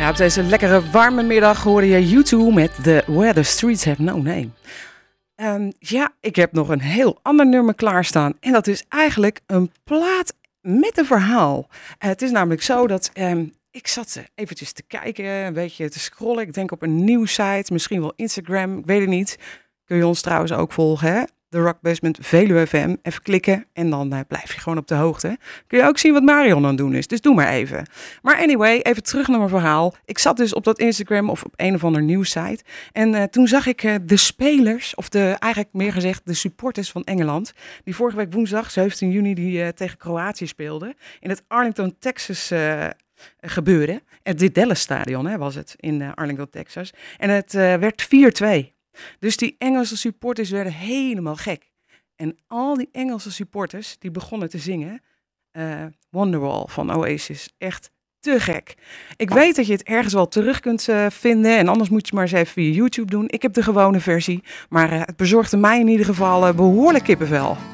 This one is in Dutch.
Ja, op deze lekkere warme middag hoorde je U2 met Where the Streets Have No Name. Ik heb nog een heel ander nummer klaarstaan. En dat is eigenlijk een plaat met een verhaal. Het is namelijk zo dat ik zat eventjes te kijken, een beetje te scrollen. Ik denk op een nieuwssite, misschien wel Instagram, ik weet het niet. Kun je ons trouwens ook volgen, hè? De Rock Basement Veluwe FM. Even klikken en dan blijf je gewoon op de hoogte. Kun je ook zien wat Marion aan het doen is. Dus doe maar even. Maar anyway, even terug naar mijn verhaal. Ik zat dus op dat Instagram of op een of ander nieuwssite. En toen zag ik de spelers, of eigenlijk meer gezegd de supporters van Engeland. Die vorige week woensdag, 17 juni, die tegen Kroatië speelden. In het Arlington, Texas gebeuren. Het Dallas Stadion was het in Arlington, Texas. En het werd 4-2. Dus die Engelse supporters werden helemaal gek. En al die Engelse supporters die begonnen te zingen Wonderwall van Oasis. Echt te gek. Ik weet dat je het ergens wel terug kunt vinden. En anders moet je maar eens even via YouTube doen. Ik heb de gewone versie. Maar het bezorgde mij in ieder geval behoorlijk kippenvel.